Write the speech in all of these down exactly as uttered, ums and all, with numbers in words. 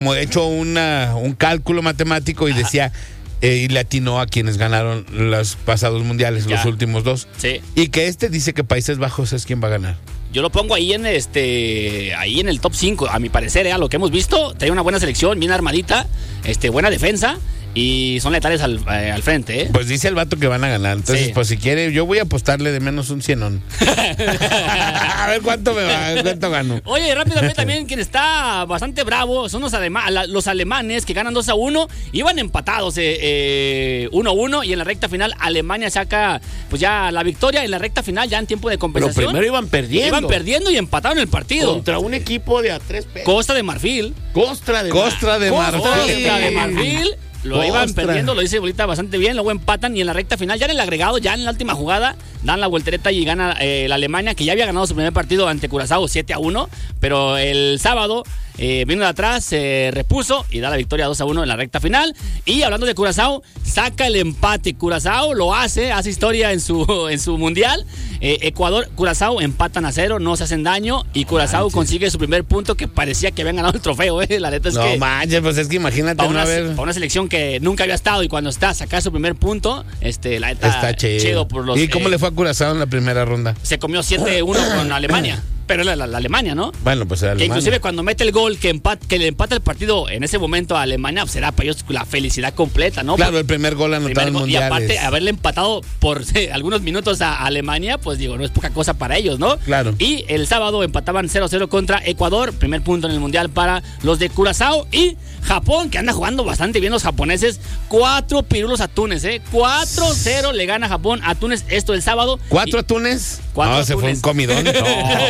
como hecho una, un cálculo matemático y Ajá. decía, eh, y le atinó a quienes ganaron los pasados mundiales, ya. los últimos dos. Sí. Y que este dice que Países Bajos es quien va a ganar. Yo lo pongo ahí en este ahí en el top cinco, a mi parecer, ¿eh? A lo que hemos visto, trae una buena selección, bien armadita, este buena defensa. Y son letales al, eh, al frente, ¿eh? Pues dice el vato que van a ganar. Entonces, sí. pues si quiere, yo voy a apostarle de menos un cienón. A ver cuánto me va, cuánto gano. Oye, rápidamente también, quien está bastante bravo son los, alema- los alemanes que ganan dos a uno. Iban empatados eh, eh, uno a uno. Y en la recta final, Alemania saca pues ya la victoria. En la recta final, ya en tiempo de compensación. Pero primero iban perdiendo. Iban perdiendo y empataron el partido. Contra un equipo de a tres pesos. Costa de Marfil. Costa de, Costa de Marfil. Costa de Marfil. Lo Ostra. iban perdiendo, lo dice Bolita bastante bien, luego empatan y en la recta final, ya en el agregado, ya en la última jugada, dan la voltereta y gana eh, la Alemania, que ya había ganado su primer partido ante Curazao siete a uno, pero el sábado eh, vino de atrás, se eh, repuso y da la victoria dos a uno en la recta final. Y hablando de Curazao, saca el empate. Curazao lo hace, hace historia en su, en su mundial. Eh, Ecuador, Curazao empatan a cero, no se hacen daño y Curazao manches. consigue su primer punto, que parecía que habían ganado el trofeo, eh. La neta es no que. No manches, pues es que imagínate para no una, haber... para una selección que nunca había estado y cuando está sacar su primer punto, este, la neta está chido. chido por los. ¿Y cómo eh, le fue a Curazao en la primera ronda? Se comió siete a uno con Alemania. Pero la, la, la Alemania, ¿no? Bueno, pues era que Alemania. inclusive cuando mete el gol que, empat, que le empata el partido en ese momento a Alemania, pues será para ellos la felicidad completa, ¿no? Claro, el primer gol anotado en mundiales. Y aparte, haberle empatado por sí, algunos minutos a Alemania, pues digo, no es poca cosa para ellos, ¿no? Claro. Y el sábado empataban cero a cero contra Ecuador, primer punto en el mundial para los de Curazao. Y Japón, que anda jugando bastante bien los japoneses, cuatro pirulos a Túnez, ¿eh? cuatro cero le gana Japón a Túnez, esto el sábado. ¿Cuatro y, a Túnez? Cuatro no, a se Túnez. fue un comidón. No.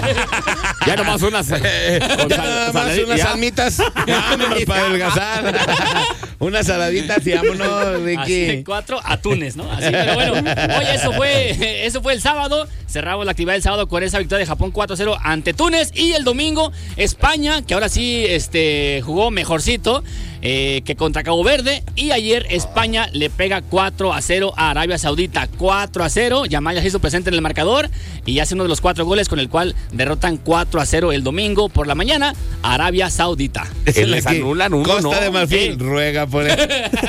Ya nomás unas, ya nomás unas ya. salmitas. Vámonos para adelgazar. Unas saladitas y vámonos, Ricky. Así, cuatro a Túnez, ¿no? Así, pero bueno, oye, eso fue, eso fue el sábado. Cerramos la actividad del sábado con esa victoria de Japón cuatro a cero ante Túnez. Y el domingo, España, que ahora sí este, jugó mejorcito eh, que contra Cabo Verde. Y ayer España le pega cuatro a cero a Arabia Saudita. cuatro a cero. Yamal ya se hizo presente en el marcador y hace uno de los cuatro goles con el cual derrotan cuatro a cero el domingo por la mañana a Arabia Saudita. Se les anulan uno, Costa ¿no? de Marfil Sí. ruega por él.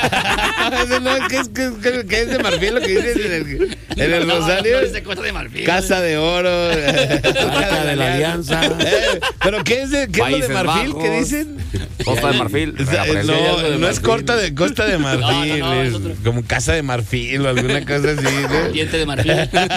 no, ¿qué, es, qué, qué, ¿Qué es de Marfil lo que dice en el, en el No, Rosario? no, no es de Costa de Marfil. Casa de oro. Casa de la Alianza. Eh, ¿Pero qué es, de, qué es lo de Marfil? Bajos. ¿Qué dicen? Costa de Marfil. O sea, Pero no, de no es Marfil. corta de Costa de Marfil, No, no, no, es es otro. como Casa de Marfil o alguna cosa así, ¿no? Diente de Marfil.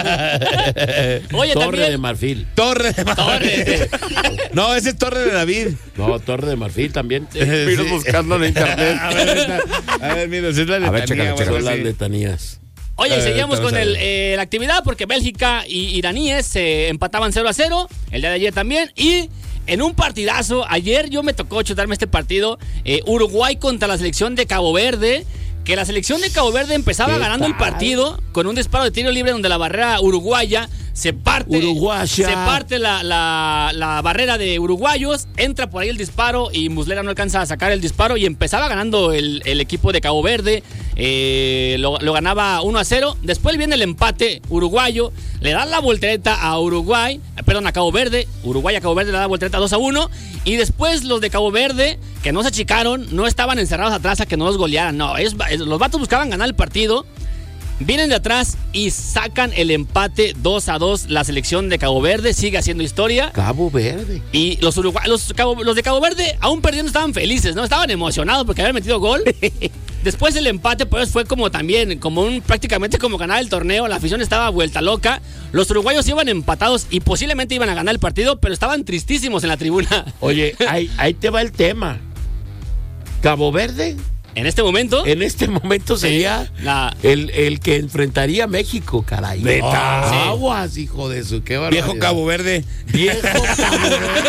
Oye, Torre también. de Marfil. Torre de Marfil. Torre. No, ese es Torre de David. No, Torre de Marfil también. Sí. Mira buscando en internet. A ver, esta- a ver, mira, es la A ver, letanía, chécale, o chécale. algo Son las así. letanías. Oye, y Eh, seguíamos estamos con a el, ver. eh, la actividad porque Bélgica y iraníes se empataban cero a cero el día de ayer también. Y en un partidazo, ayer yo me tocó chutarme este partido, eh, Uruguay contra la selección de Cabo Verde. Que la selección de Cabo Verde empezaba ¿Qué ganando el tal? partido con un disparo de tiro libre donde la barrera uruguaya se parte. Uruguaya. Se parte la, la, la barrera de uruguayos, entra por ahí el disparo y Muslera no alcanza a sacar el disparo y empezaba ganando el, el equipo de Cabo Verde. Eh, lo, lo ganaba uno a cero. Después viene el empate uruguayo. Le dan la voltereta a Uruguay, perdón, a Cabo Verde. Uruguay a Cabo Verde le da la voltereta dos a uno. Y después los de Cabo Verde, que no se achicaron, no estaban encerrados atrás a que no los golearan. No, ellos, los vatos buscaban ganar el partido. Vienen de atrás y sacan el empate dos a dos. La selección de Cabo Verde sigue haciendo historia. Cabo Verde. Y los uruguayos, los, Cabo- los de Cabo Verde, aún perdiendo, estaban felices, ¿no? Estaban emocionados porque habían metido gol. Después el empate, pues fue como también, como un, prácticamente como ganar el torneo. La afición estaba vuelta loca. Los uruguayos iban empatados y posiblemente iban a ganar el partido, pero estaban tristísimos en la tribuna. Oye, ahí, ahí te va el tema. Cabo Verde, En este momento, en este momento sería la, el, el que enfrentaría a México, caray. Neta. Ah, aguas, hijo de su, qué barbaridad. Viejo Cabo Verde. Viejo Cabo Verde.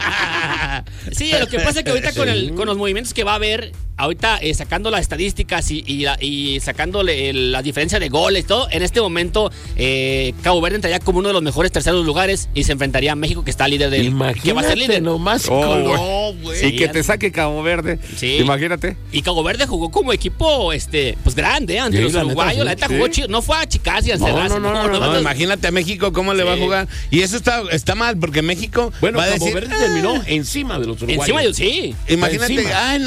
sí, lo que pasa es que ahorita con, el, con los movimientos que va a haber, ahorita eh, sacando las estadísticas y, y, la- y sacándole el- la diferencia de goles y todo, en este momento eh, Cabo Verde entraría como uno de los mejores terceros lugares y se enfrentaría a México, que está líder del que va a ser Imagínate líder. nomás. Oh, con- güey. no, güey. Y que te saque Cabo Verde. Sí. Imagínate. Y Cabo Verde jugó como equipo este pues grande, ¿eh? ante Sí, los la neta, uruguayos, sí. la neta Sí. jugó chido, no fue a achicarse y a No, encerrarse. no, no, no, No, no, imagínate a México cómo le va a Sí. jugar. Y eso está, está mal, porque México Bueno, va a Cabo decir, Verde "Ah". terminó encima de los los uruguayos. Encima yo sí. Imagínate, Encima. ah,